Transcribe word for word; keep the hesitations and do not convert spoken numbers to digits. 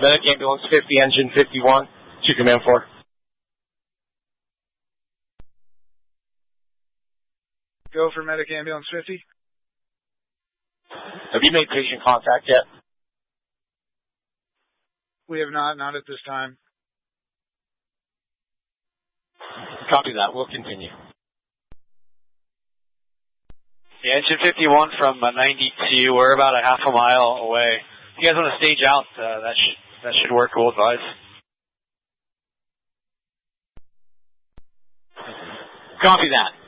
Medic Ambulance fifty, engine fifty-one, to Command four. Go for Medic Ambulance fifty. Have you made patient contact yet? We have not, not at this time. Copy that. We'll continue. Yeah, engine fifty-one from uh, ninety-two. We're about a half a mile away. If you guys want to stage out, uh, that, sh that should work. We'll advise. Copy that.